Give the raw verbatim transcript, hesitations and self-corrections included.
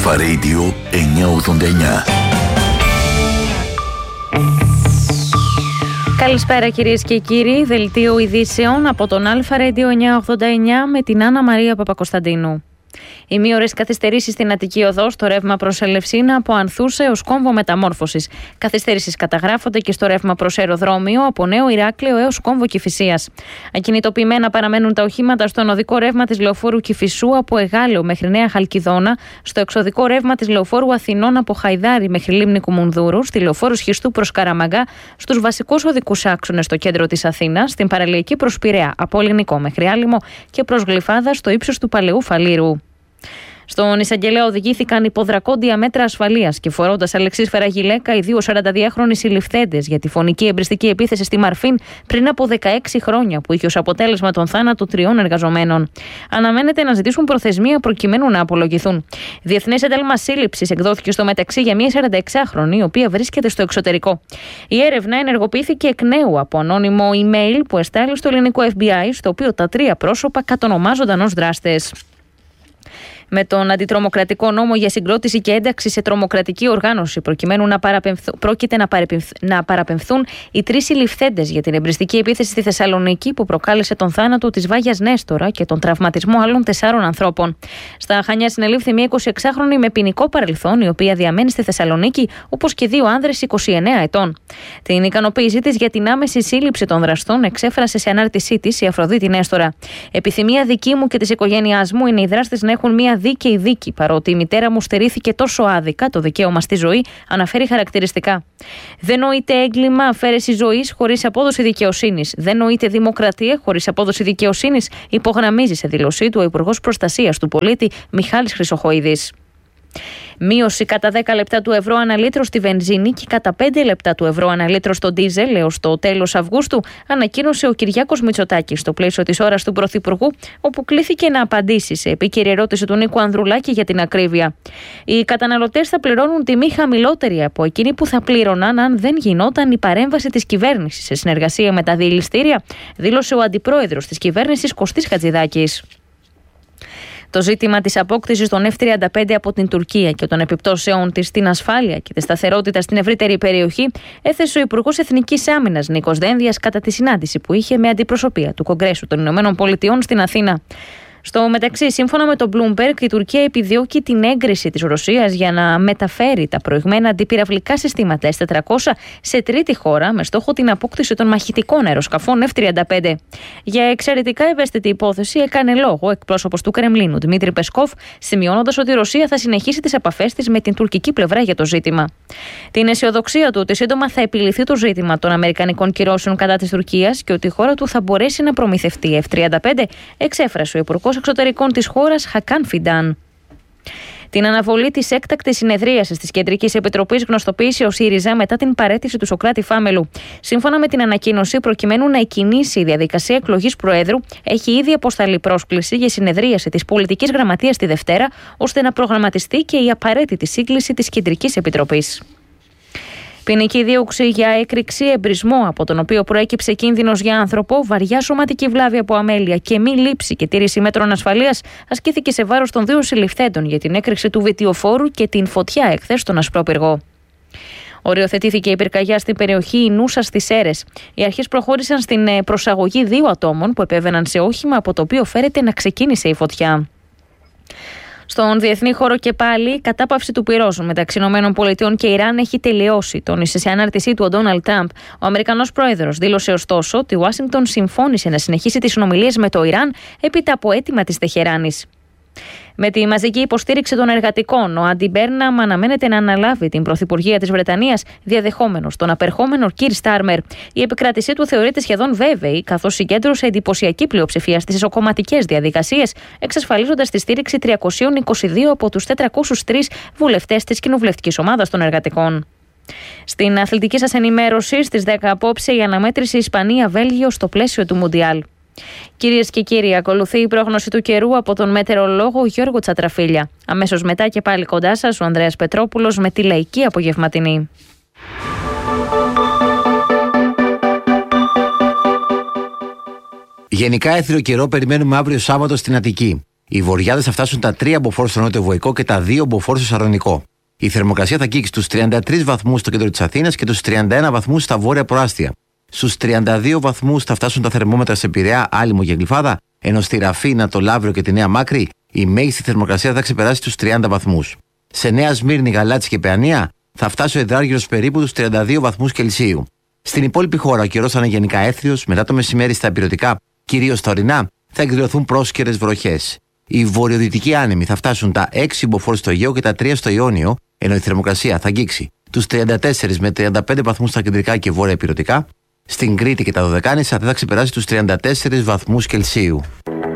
Αλφα Radio εννιακόσια ογδόντα εννιά. Καλησπέρα κυρίες και κύριοι, δελτίο ειδήσεων από τον Αλφα Radio εννιακόσια ογδόντα εννιά με την Άννα Μαρία Παπακοσταντίνου. Οι μήωρες καθυστερήσεις στην Αττική Οδό στο ρεύμα προς Ελευσίνα από Ανθούσα έως Κόμβο Μεταμόρφωσης. Καθυστερήσεις καταγράφονται και στο ρεύμα προς αεροδρόμιο από Νέο Ηράκλειο έως Κόμβο Κηφισίας. Ακινητοποιημένα παραμένουν τα οχήματα στον οδικό ρεύμα της λεωφόρου Κηφισού από Εγάλεο μέχρι Νέα Χαλκιδόνα, στο εξωδικό ρεύμα της λεωφόρου Αθηνών από Χαϊδάρι μέχρι Λίμνη Κουμουνδούρου, στη λεωφόρου Σχιστού προς Καραμαγκά, στους βασικούς οδικούς άξονες στο κέντρο της Αθήνας, στην παραλιακή προς Πειραιά από Ελληνικό μέχρι Άλυμο και προς Γλυφάδα στο ύψος του Παλαιού Φαλήρου. Στον εισαγγελέα οδηγήθηκαν υποδρακόντια μέτρα ασφαλείας και φορώντας αλεξίσφαιρα γυλαίκα οι δύο σαρανταδυάχρονοι συλληφθέντες για τη φωνική εμπριστική επίθεση στη Μαρφίν πριν από δεκαέξι χρόνια, που είχε ως αποτέλεσμα τον θάνατο τριών εργαζομένων. Αναμένεται να ζητήσουν προθεσμία προκειμένου να απολογηθούν. Διεθνές ένταλμα σύλληψης εκδόθηκε στο μεταξύ για μια σαρανταεξάχρονη, η οποία βρίσκεται στο εξωτερικό. Η έρευνα ενεργοποιήθηκε εκ νέου από ανώνυμο email που εστάλει στο ελληνικό εφ μπι άι, στο οποίο τα τρία πρόσωπα κατονομάζονταν ως δράστες. Με τον αντιτρομοκρατικό νόμο για συγκρότηση και ένταξη σε τρομοκρατική οργάνωση, προκειμένου να παραπεμφθ... πρόκειται να, παραπεμφθ... να παραπεμφθούν οι τρεις συλληφθέντες για την εμπριστική επίθεση στη Θεσσαλονίκη που προκάλεσε τον θάνατο της Βάγιας Νέστορα και τον τραυματισμό άλλων τεσσάρων ανθρώπων. Στα Χανιά συνελήφθη μια εικοσιεξάχρονη με ποινικό παρελθόν, η οποία διαμένει στη Θεσσαλονίκη, όπως και δύο άνδρες είκοσι εννέα ετών. Την ικανοποίησή της για την άμεση σύλληψη των δραστών εξέφρασε σε ανάρτησή της η Αφροδίτη Νέστορα. Επιθυμία δική μου και της οικογένειάς μου είναι οι δράστες να έχουν μια δίκαιη δίκη, παρότι η μητέρα μου στερήθηκε τόσο άδικα το δικαίωμα στη ζωή, αναφέρει χαρακτηριστικά. Δεν νοείται έγκλημα αφαίρεση ζωής χωρίς απόδοση δικαιοσύνης. Δεν νοείται δημοκρατία χωρίς απόδοση δικαιοσύνης, υπογραμμίζει σε δήλωσή του ο Υπουργός Προστασίας του Πολίτη Μιχάλης Χρυσοχοΐδης. Μείωση κατά δέκα λεπτά του ευρώ αναλύτρο στη βενζίνη και κατά πέντε λεπτά του ευρώ αναλύτρο στο ντίζελ έως το τέλος Αυγούστου, ανακοίνωσε ο Κυριάκος Μητσοτάκης στο πλαίσιο της ώρας του Πρωθυπουργού, όπου κλήθηκε να απαντήσει σε επίκαιρη ερώτηση του Νίκου Ανδρουλάκη για την ακρίβεια. Οι καταναλωτές θα πληρώνουν τιμή χαμηλότερη από εκείνη που θα πλήρωναν αν δεν γινόταν η παρέμβαση της κυβέρνησης σε συνεργασία με τα διελιστήρια, δήλωσε ο αντιπρόεδρος της κυβέρνησης Κωστής Χατζηδάκης. Το ζήτημα της απόκτησης των εφ τριάντα πέντε από την Τουρκία και των επιπτώσεων της στην ασφάλεια και τη σταθερότητα στην ευρύτερη περιοχή έθεσε ο Υπουργός Εθνικής Άμυνας Νίκος Δένδιας κατά τη συνάντηση που είχε με αντιπροσωπεία του Κογκρέσου των Ηνωμένων Πολιτειών στην Αθήνα. Στο μεταξύ, σύμφωνα με τον Bloomberg, η Τουρκία επιδιώκει την έγκριση της Ρωσίας για να μεταφέρει τα προηγμένα αντιπυραυλικά συστήματα ες τετρακόσια σε τρίτη χώρα με στόχο την απόκτηση των μαχητικών αεροσκαφών εφ τριάντα πέντε. Για εξαιρετικά ευαίσθητη υπόθεση έκανε λόγο εκπρόσωπος του Κρεμλίνου Δημήτρη Πεσκόφ, σημειώνοντας ότι η Ρωσία θα συνεχίσει τις επαφές της με την τουρκική πλευρά για το ζήτημα. Την αισιοδοξία του ότι σύντομα θα επιληθεί το ζήτημα των αμερικανικών κυρώσεων κατά της Τουρκίας και ότι η χώρα του θα μπορέσει να προμηθευτεί εφ τριάντα πέντε, εξέφρασε ο Υπουργός Εξωτερικών της χώρας Χακάν Φιντάν. Την αναβολή της έκτακτης συνεδρίασης της Κεντρικής Επιτροπής γνωστοποίησε ο ΣΥΡΙΖΑ μετά την παραίτηση του Σωκράτη Φάμελου. Σύμφωνα με την ανακοίνωση, προκειμένου να εκκινήσει η διαδικασία εκλογής Προέδρου, έχει ήδη αποσταλεί πρόσκληση για συνεδρίαση της Πολιτικής Γραμματείας τη Δευτέρα, ώστε να προγραμματιστεί και η απαραίτητη σύγκληση της Κεντρικής Επιτροπής. Ποινική δίωξη για έκρηξη εμπρισμό, από τον οποίο προέκυψε κίνδυνος για άνθρωπο, βαριά σωματική βλάβη από αμέλεια και μη λήψη και τήρηση μέτρων ασφαλείας, ασκήθηκε σε βάρος των δύο συλληφθέντων για την έκρηξη του βιτιοφόρου και την φωτιά εχθές στον Ασπρόπυργο. Οριοθετήθηκε η πυρκαγιά στην περιοχή Ινούσα στις Σέρρες. Οι αρχές προχώρησαν στην προσαγωγή δύο ατόμων που επέβαιναν σε όχημα από το οποίο φέρεται να ξεκίνησε η φωτιά. Στον διεθνή χώρο και πάλι, η κατάπαυση του πυρός μεταξύ ΗΠΑ και Ιράν έχει τελειώσει, τόνισε σε ανάρτησή του ο Ντόναλντ Τραμπ. Ο Αμερικανός πρόεδρος δήλωσε ωστόσο ότι η Ουάσιγκτον συμφώνησε να συνεχίσει τις συνομιλίες με το Ιράν έπειτα από αίτημα της Τεχεράνης. Με τη μαζική υποστήριξη των εργατικών, ο Άντι Μπέρναμ αναμένεται να αναλάβει την πρωθυπουργία της Βρετανίας, διαδεχόμενος τον απερχόμενο Κίρ Στάρμερ. Η επικράτησή του θεωρείται σχεδόν βέβαιη, καθώς συγκέντρωσε εντυπωσιακή πλειοψηφία στις ισοκομματικές διαδικασίες, εξασφαλίζοντας τη στήριξη τριακόσιοι είκοσι δύο από τους τετρακόσιους τρεις βουλευτές της κοινοβουλευτικής ομάδας των εργατικών. Στην αθλητική σας ενημέρωση, στις δέκα απόψε, η αναμέτρηση Ισπανία-Βέλγιο στο πλαίσιο του Μουντιάλ. Κυρίες και κύριοι, ακολουθεί η πρόγνωση του καιρού από τον μετεωρολόγο Γιώργο Τσατραφίλια. Αμέσως μετά και πάλι κοντά σας ο Ανδρέας Πετρόπουλος με τη λαϊκή απογευματινή. Γενικά έθριο καιρό περιμένουμε αύριο Σάββατο στην Αττική. Οι βορειάδες θα φτάσουν τα τρία μποφόρ στο νότιο Βοϊκό και τα δύο μποφόρ στο Σαρδονικό. Η θερμοκρασία θα αγγίξει τους τριάντα τρεις βαθμούς στο κέντρο της Αθήνας και τους τριάντα ένα βαθμούς στα βόρεια προάστια. Στους τριάντα δύο βαθμούς θα φτάσουν τα θερμόμετρα σε Πειραιά, Άλυμο και Γλυφάδα, ενώ στη Ραφίνα, το Λαύριο και τη Νέα Μάκρη η μέγιστη θερμοκρασία θα ξεπεράσει τους τριάντα βαθμούς. Σε Νέα Σμύρνη, Γαλάτσι και Παιανία θα φτάσει ο υδράργυρος περίπου τους τριάντα δύο βαθμούς Κελσίου. Στην υπόλοιπη χώρα ο καιρός θα είναι γενικά έθριος, μετά το μεσημέρι στα ηπειρωτικά, κυρίως στα ορεινά, θα εκδηλωθούν πρόσκαιρες βροχές. Οι βορειοδυτικοί άνεμοι θα φτάσουν τα έξι μποφόρ στο Αιγαίο και τα τρία στο Ιόνιο, ενώ η θερμοκρασία θα αγγίξει τους τριάντα τέσσερα με τριάντα πέντε βαθμούς στα κεντρικά και βόρεια ηπειρωτικά. Στην Κρήτη και τα Δωδεκάνησα δεν θα ξεπεράσει τους τριάντα τέσσερις βαθμούς Κελσίου.